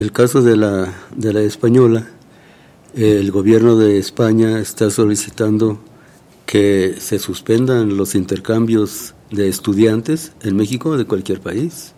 El caso de la española, el gobierno de España está solicitando que se suspendan los intercambios de estudiantes en México de cualquier país.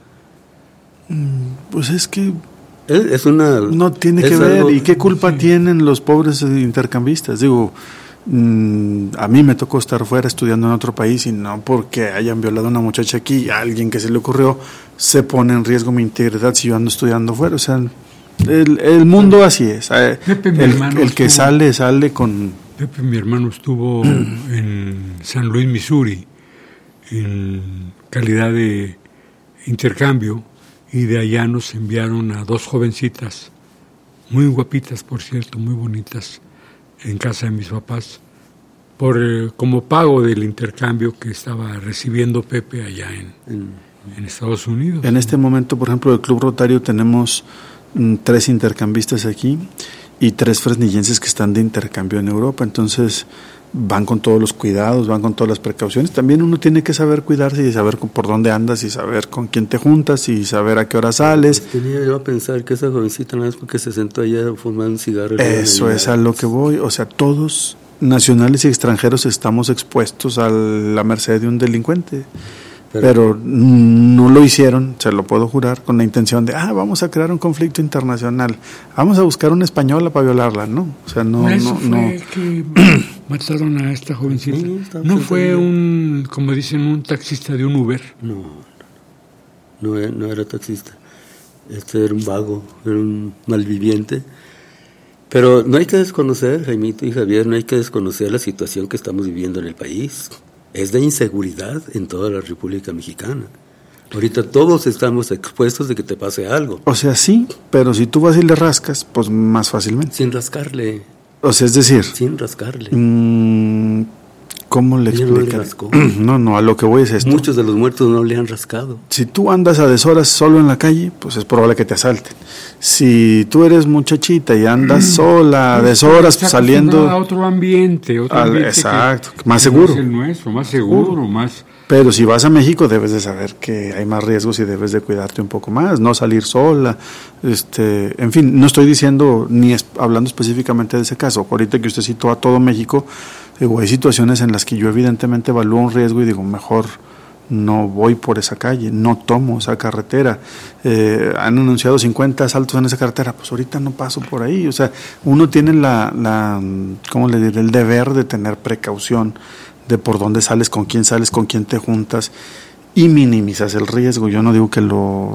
Pues es que no tiene que ver. ¿Y qué culpa tienen los pobres intercambistas? Digo, a mí me tocó estar fuera estudiando en otro país y no porque hayan violado a una muchacha aquí, a alguien que se le ocurrió, se pone en riesgo mi integridad si yo ando estudiando fuera. O sea, el mundo así es. Pepe, el que sale con... Pepe, mi hermano, estuvo en San Luis, Missouri, en calidad de intercambio, y de allá nos enviaron a 2 jovencitas, muy guapitas, por cierto, muy bonitas, en casa de mis papás, como pago del intercambio que estaba recibiendo Pepe allá en Estados Unidos. En este momento, por ejemplo, el Club Rotario tenemos 3 intercambistas aquí y 3 fresnillenses que están de intercambio en Europa. Entonces van con todos los cuidados, van con todas las precauciones. También uno tiene que saber cuidarse y saber por dónde andas y saber con quién te juntas y saber a qué hora sales. Tenía yo a pensar que esa jovencita nada más porque se sentó allá a fumar un cigarro. Eso es a lo que voy. O sea, todos, nacionales y extranjeros, estamos expuestos a la merced de un delincuente. Pero no lo hicieron, se lo puedo jurar, con la intención de, vamos a crear un conflicto internacional, vamos a buscar una española para violarla, ¿no? O sea, no. Que mataron a esta jovencita. Sí, no fue como dicen, un taxista de un Uber. No era taxista. Era un vago, era un malviviente. Pero no hay que desconocer, Jaimito y Javier, no hay que desconocer la situación que estamos viviendo en el país. Es de inseguridad en toda la República Mexicana. Ahorita todos estamos expuestos de que te pase algo. O sea, sí, pero si tú vas y le rascas, pues más fácilmente. Sin rascarle. O sea, es decir... Sin rascarle. ¿Cómo le explicaré? No, a lo que voy es esto. Muchos de los muertos no le han rascado. Si tú andas a deshoras solo en la calle, pues es probable que te asalten. Si tú eres muchachita y andas sola a deshoras saliendo... a otro ambiente. Exacto, más seguro. Es el nuestro, más seguro, más... Pero si vas a México debes de saber que hay más riesgos y debes de cuidarte un poco más, no salir sola. En fin, no estoy diciendo ni hablando específicamente de ese caso. Ahorita que usted citó a todo México, digo, hay situaciones en las que yo evidentemente evalúo un riesgo y digo, mejor no voy por esa calle, no tomo esa carretera. Han anunciado 50 asaltos en esa carretera, pues ahorita no paso por ahí. O sea, uno tiene ¿cómo le diré? El deber de tener precaución de por dónde sales, con quién te juntas, y minimizas el riesgo. Yo no digo que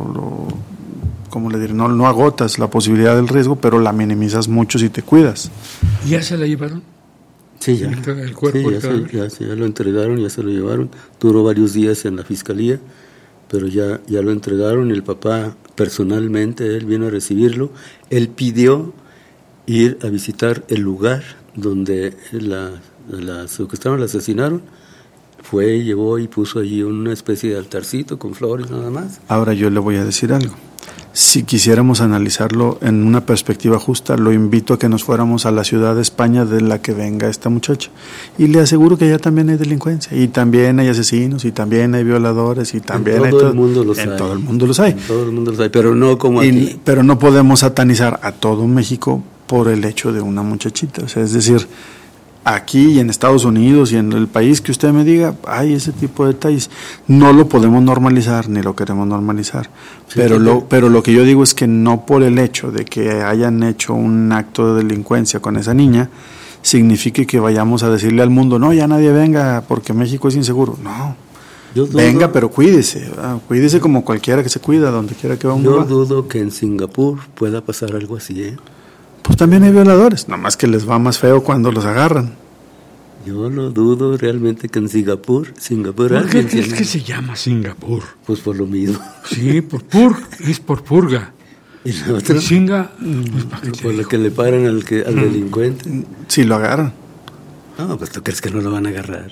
¿cómo le diré? No agotas la posibilidad del riesgo, pero la minimizas mucho si te cuidas. ¿Ya se la llevaron? Sí, ya. El cuerpo ya lo entregaron, ya se lo llevaron. Duró varios días en la fiscalía, pero ya lo entregaron. El papá, personalmente, él vino a recibirlo. Él pidió ir a visitar el lugar donde la secuestraron, la asesinaron. Fue, llevó y puso allí una especie de altarcito con flores nada más. Ahora yo le voy a decir algo. Si quisiéramos analizarlo en una perspectiva justa, lo invito a que nos fuéramos a la ciudad de España de la que venga esta muchacha. Y le aseguro que allá también hay delincuencia, y también hay asesinos, y también hay violadores, y también en todo el mundo los hay. En todo el mundo los hay. En todo el mundo los hay, pero no como aquí. Pero no podemos satanizar a todo México por el hecho de una muchachita. O sea, es decir, aquí y en Estados Unidos y en el país que usted me diga, hay ese tipo de detalles. No lo podemos normalizar ni lo queremos normalizar. Sí, pero lo que yo digo es que no por el hecho de que hayan hecho un acto de delincuencia con esa niña, signifique que vayamos a decirle al mundo, no, ya nadie venga porque México es inseguro. No. Venga, pero cuídese. Cuídese como cualquiera que se cuida, donde quiera que va uno. Yo dudo que en Singapur pueda pasar algo así, ¿eh? Pues también hay violadores, nada más que les va más feo cuando los agarran. Yo lo dudo realmente que en Singapur ¿Por qué crees que se llama Singapur? Pues por lo mismo. Sí, es por purga. ¿Y la otra? Singa, pues por lo que le paran al delincuente. Si lo agarran. No, pues tú crees que no lo van a agarrar.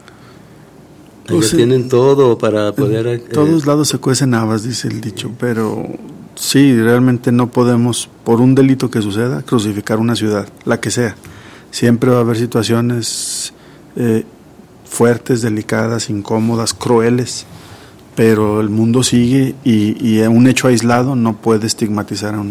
Ellos tienen todo para poder... En todos lados se cuecen habas, dice el dicho, pero... Sí, realmente no podemos, por un delito que suceda, crucificar una ciudad, la que sea. Siempre va a haber situaciones fuertes, delicadas, incómodas, crueles, pero el mundo sigue y un hecho aislado no puede estigmatizar a una